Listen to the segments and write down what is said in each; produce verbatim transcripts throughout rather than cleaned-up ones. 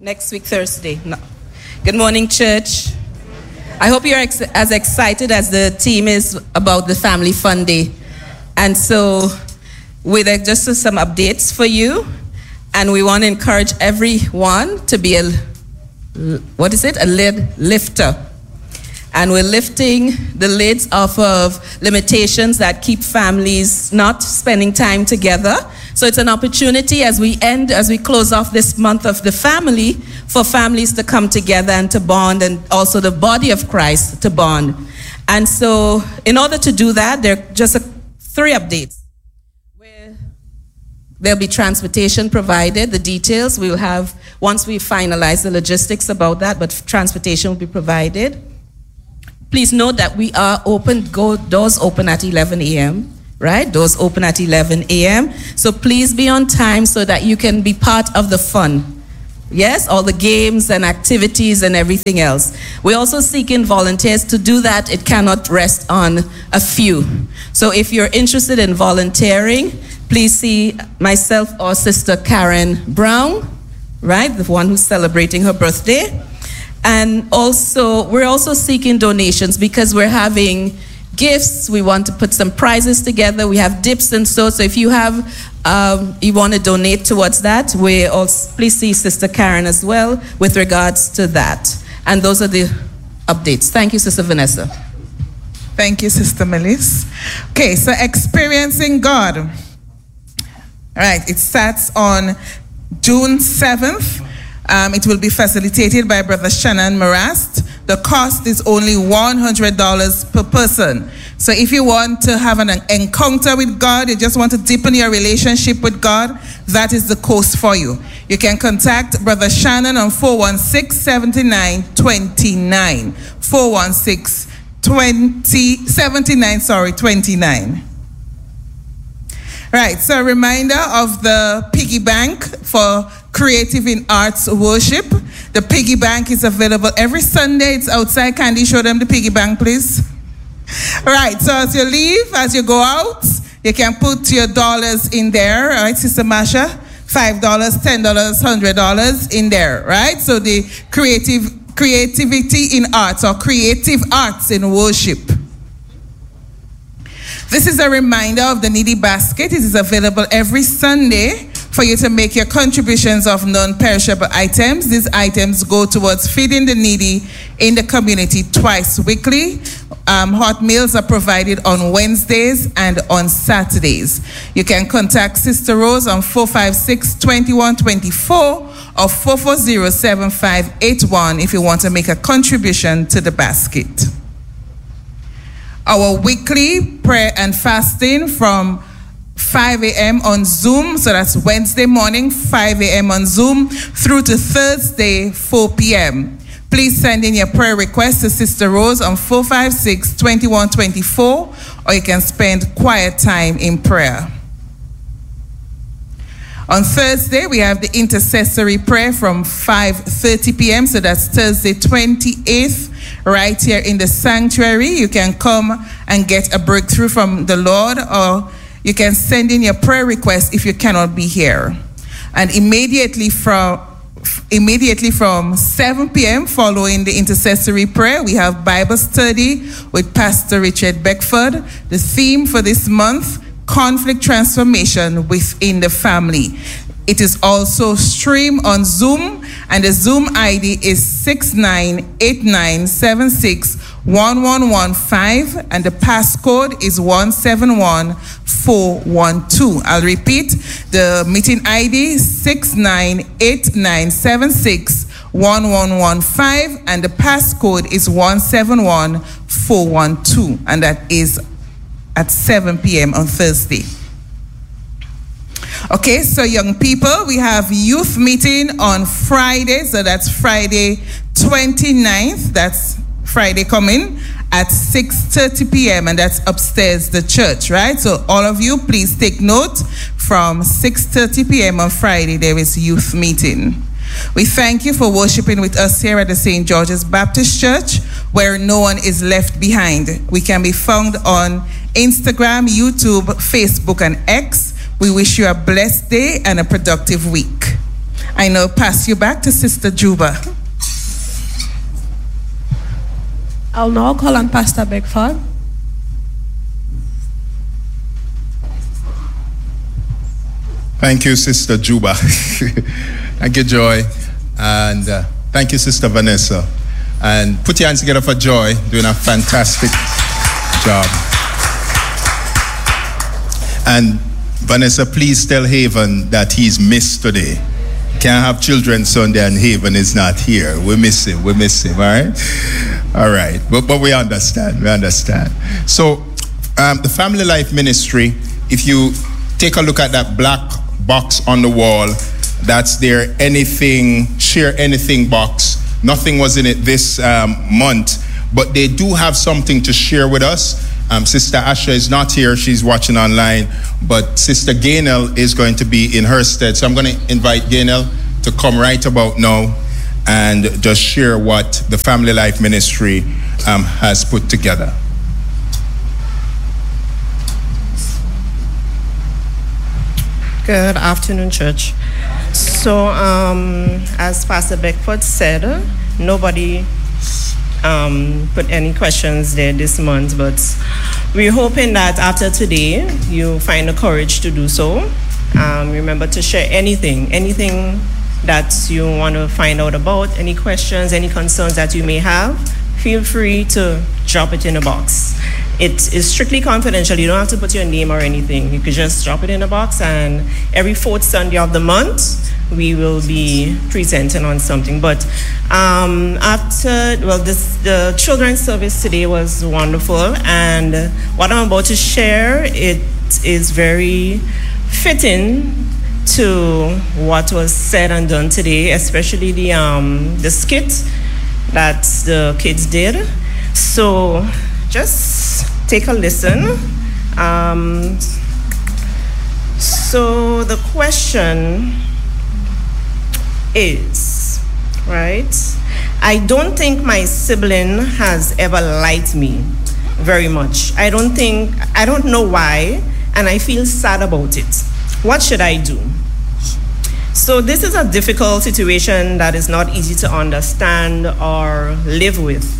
Next week, Thursday. No. Good morning, church. I hope you're ex- as excited as the team is about the Family Fun Day. And so, with uh, just uh, some updates for you, and we want to encourage everyone to be a, what is it, a lid lifter. And we're lifting the lids off of limitations that keep families not spending time together. So it's an opportunity as we end, as we close off this month of the family, for families to come together and to bond, and also the body of Christ to bond. And so in order to do that, there are just a, three updates. Where there'll be transportation provided, the details we'll have once we finalize the logistics about that, but transportation will be provided. Please note that we are open, go, doors open at eleven a.m., right? Doors open at eleven a.m. So please be on time so that you can be part of the fun. Yes, all the games and activities and everything else. We're also seeking volunteers. To do that, it cannot rest on a few. So if you're interested in volunteering, please see myself or Sister Karen Brown, right? The one who's celebrating her birthday. And also, we're also seeking donations because we're having gifts. We want to put some prizes together. We have dips and so. So if you have, um, you want to donate towards that, we also, please see Sister Karen as well with regards to that. And those are the updates. Thank you, Sister Vanessa. Thank you, Sister Melis. Okay, so Experiencing God. All right, it starts on June seventh. Um, it will be facilitated by Brother Shannon Marast. The cost is only one hundred dollars per person. So if you want to have an encounter with God, you just want to deepen your relationship with God, that is the course for you. You can contact Brother Shannon on four one six, seven nine two nine. four one six, seven nine, sorry, twenty-nine. Right, so a reminder of the piggy bank for Creative in Arts Worship. The piggy bank is available every Sunday. It's outside. Candy, show them the piggy bank, please. Right, so as you leave, as you go out, you can put your dollars in there, all right, Sister Masha? five dollars, ten dollars, one hundred dollars in there, right? So the creative creativity in arts, or creative arts in worship. This is a reminder of the Needy Basket. It is available every Sunday for you to make your contributions of non-perishable items. These items go towards feeding the needy in the community twice weekly. Um, hot meals are provided on Wednesdays and on Saturdays. You can contact Sister Rose on four five six, two one two four or four four zero, seven five eight one if you want to make a contribution to the basket. Our weekly prayer and fasting from five a.m. on Zoom, so that's Wednesday morning, five a.m. on Zoom, through to Thursday, four p.m. Please send in your prayer request to Sister Rose on four five six, two one two four, or you can spend quiet time in prayer. On Thursday, we have the intercessory prayer from five thirty p.m., so that's Thursday, twenty-eighth, right here in the sanctuary. You can come and get a breakthrough from the Lord, or you can send in your prayer request if you cannot be here. And immediately from immediately from seven p.m. following the intercessory prayer, we have Bible study with Pastor Richard Beckford. The theme for this month, conflict transformation within the family. It is also streamed on Zoom, and the Zoom I D is six nine eight nine seven six one one one five, and the passcode is one seven one four one two. I'll repeat, the meeting I D is six nine eight nine seven six one one one five, and the passcode is one seven one four one two, and that is at seven p.m. on Thursday. Okay, so young people, we have youth meeting on Friday, so that's Friday twenty-ninth, that's Friday coming, at six thirty p.m., and that's upstairs the church, right? So all of you, please take note, from six thirty p.m. on Friday, there is youth meeting. We thank you for worshiping with us here at the Saint George's Baptist Church, where no one is left behind. We can be found on Instagram, YouTube, Facebook, and X. We wish you a blessed day and a productive week. I now pass you back to Sister Juba. I'll now call on Pastor Beckford. Thank you, Sister Juba. Thank you, Joy. And uh, thank you, Sister Vanessa. And put your hands together for Joy, doing a fantastic job. And Vanessa, please tell Haven that he's missed today. Can't have Children's Sunday and Haven is not here. We miss him, we miss him, all right? All right, but, but we understand, we understand. So, um, the Family Life Ministry, if you take a look at that black box on the wall, that's their anything, share anything box. Nothing was in it this um, month, but they do have something to share with us. Um, Sister Asha is not here, she's watching online, but Sister Gaynell is going to be in her stead. So I'm going to invite Gaynell to come right about now and just share what the Family Life Ministry um, has put together. Good afternoon, church. So, um, as Pastor Beckford said, nobody um, put any questions there this month, but we're hoping that after today, you find the courage to do so. Um, remember to share anything, anything that you want to find out about, any questions, any concerns that you may have, feel free to drop it in a box. It is strictly confidential. You don't have to put your name or anything. You could just drop it in a box, and every fourth Sunday of the month, we will be presenting on something. But um, after, well, this, the children's service today was wonderful, and what I'm about to share, it is very fitting to what was said and done today, especially the um, the skit that the kids did. So just take a listen. Um, so the question is, right? I don't think my sibling has ever liked me very much. I don't think, I don't know why, and I feel sad about it. What should I do? So this is a difficult situation that is not easy to understand or live with.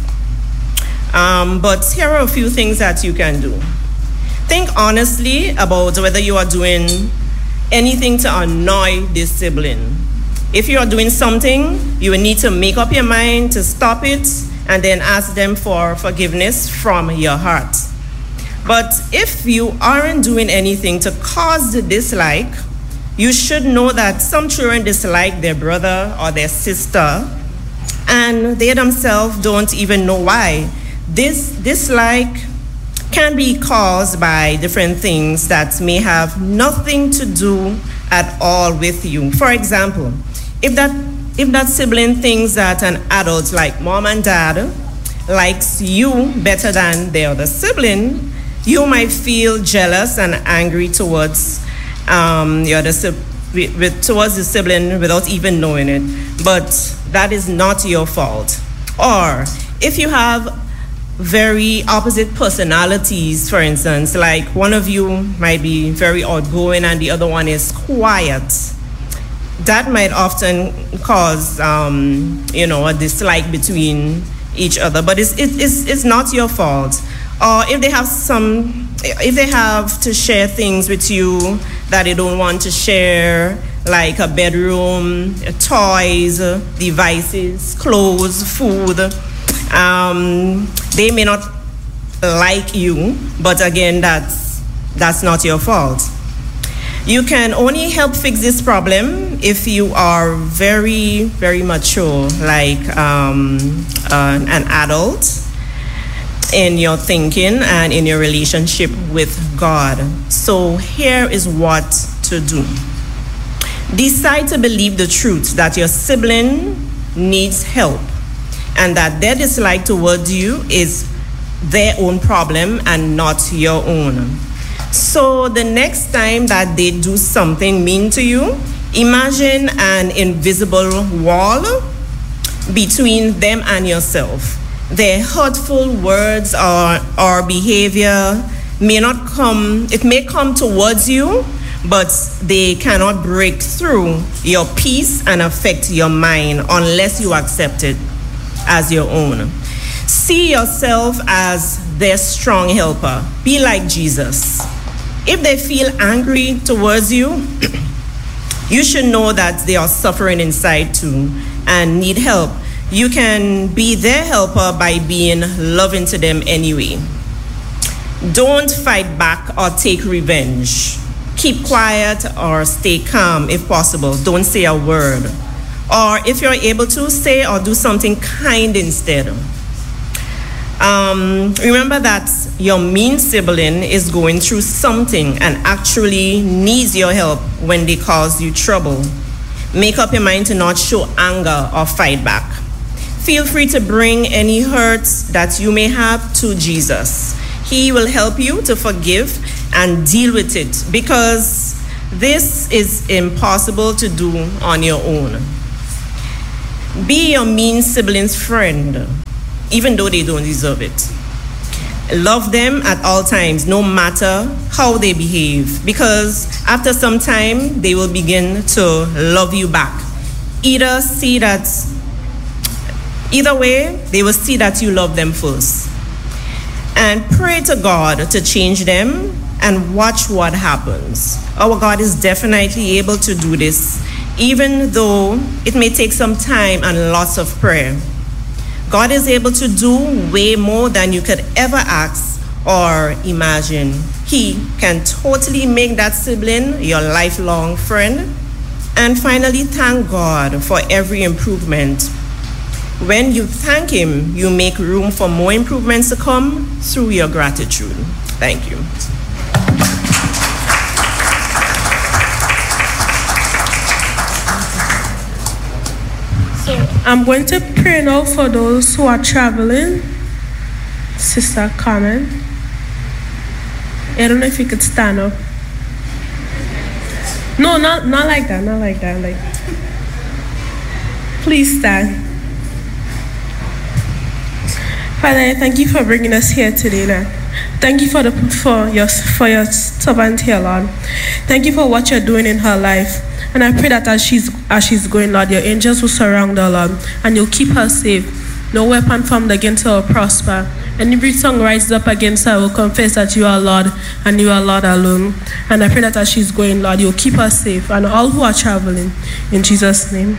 Um, but here are a few things that you can do. Think honestly about whether you are doing anything to annoy this sibling. If you are doing something, you will need to make up your mind to stop it and then ask them for forgiveness from your heart. But if you aren't doing anything to cause the dislike, you should know that some children dislike their brother or their sister, and they themselves don't even know why. This dislike can be caused by different things that may have nothing to do at all with you. For example, if that if that sibling thinks that an adult like mom and dad likes you better than their other sibling, you might feel jealous and angry towards um, the other with, towards the sibling without even knowing it. But that is not your fault. Or if you have very opposite personalities, for instance, like one of you might be very outgoing and the other one is quiet, that might often cause, um, you know, a dislike between each other. But it's, it, it's, it's not your fault. Or if they have some, if they have to share things with you that they don't want to share, like a bedroom, toys, devices, clothes, food, um, they may not like you, but again, that's, that's not your fault. You can only help fix this problem if you are very, very mature, like um, uh, an adult in your thinking and in your relationship with God. So here is what to do. Decide to believe the truth that your sibling needs help and that their dislike towards you is their own problem and not your own. So the next time that they do something mean to you, imagine an invisible wall between them and yourself. Their hurtful words or, or behavior may not come, it may come towards you, but they cannot break through your peace and affect your mind unless you accept it as your own. See yourself as their strong helper. Be like Jesus. If they feel angry towards you, you should know that they are suffering inside too and need help. You can be their helper by being loving to them anyway. Don't fight back or take revenge. Keep quiet or stay calm if possible. Don't say a word. Or if you're able to, say or do something kind instead. Um, remember that your mean sibling is going through something and actually needs your help when they cause you trouble. Make up your mind to not show anger or fight back. Feel free to bring any hurts that you may have to Jesus. He will help you to forgive and deal with it, because this is impossible to do on your own. Be your mean sibling's friend, even though they don't deserve it. Love them at all times, no matter how they behave, because after some time, they will begin to love you back. Either see that, either way, they will see that you love them first. And pray to God to change them and watch what happens. Our God is definitely able to do this, even though it may take some time and lots of prayer. God is able to do way more than you could ever ask or imagine. He can totally make that sibling your lifelong friend. And finally, thank God for every improvement. When you thank Him, you make room for more improvements to come through your gratitude. Thank you. I'm going to pray now for those who are traveling. Sister Carmen, I don't know if you could stand up. No, not not like that, not like that. Like, please stand. Father, I thank you for bringing us here today, Lord. Thank you for the for your for your servant here, Lord. Thank you for what you're doing in her life. And I pray that as she's as she's going, Lord, your angels will surround her, Lord, and you'll keep her safe. No weapon formed against her will prosper. And every tongue rises up against her will confess that you are Lord and you are Lord alone. And I pray that as she's going, Lord, you'll keep her safe and all who are traveling. In Jesus' name.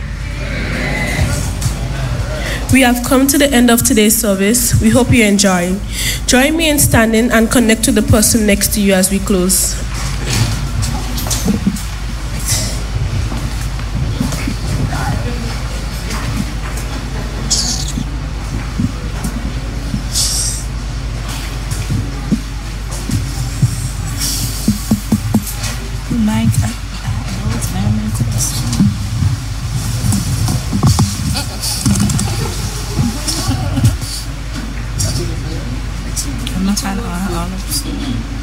We have come to the end of today's service. We hope you enjoy. Join me in standing and connect to the person next to you as we close. I'm not trying to all of